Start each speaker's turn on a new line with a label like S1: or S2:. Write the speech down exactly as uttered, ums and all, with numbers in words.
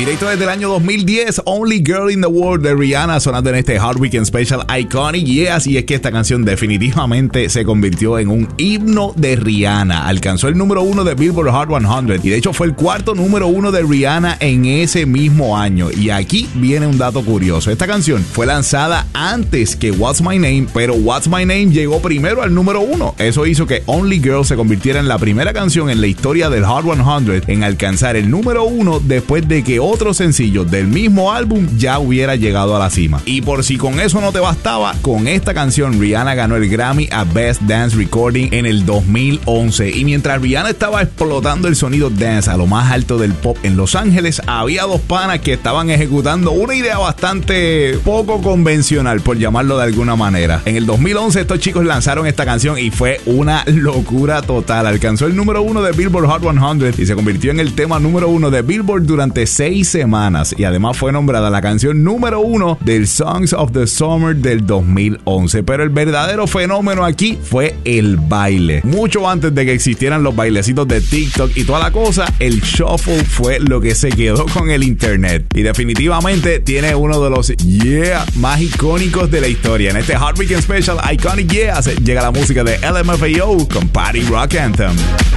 S1: Directo desde el año dos mil diez, Only Girl in the World de Rihanna sonando en este Hard Weekend Special Iconic. Y yeah, así es que esta canción definitivamente se convirtió en un himno de Rihanna. Alcanzó el número uno de Billboard Hot cien y de hecho fue el cuarto número uno de Rihanna en ese mismo año. Y aquí viene un dato curioso. Esta canción fue lanzada antes que What's My Name, pero What's My Name llegó primero al número uno. Eso hizo que Only Girl se convirtiera en la primera canción en la historia del Hot cien en alcanzar el número uno después de que otro sencillo del mismo álbum ya hubiera llegado a la cima. Y por si con eso no te bastaba, con esta canción Rihanna ganó el Grammy a Best Dance Recording en el dos mil once. Y mientras Rihanna estaba explotando el sonido dance a lo más alto del pop en Los Ángeles, había dos panas que estaban ejecutando una idea bastante poco convencional, por llamarlo de alguna manera. En el dos mil once estos chicos lanzaron esta canción y fue una locura total. Alcanzó el número uno de Billboard Hot cien y se convirtió en el tema número uno de Billboard durante seis semanas. Y además fue nombrada la canción número uno del Songs of the Summer del dos mil once. Pero el verdadero fenómeno aquí fue el baile. Mucho antes de que existieran los bailecitos de TikTok y toda la cosa, el shuffle fue lo que se quedó con el internet. Y definitivamente tiene uno de los yeah más icónicos de la historia. En este Hard Weekend Special Iconic Yeah llega la música de L M F A O con Party Rock Anthem.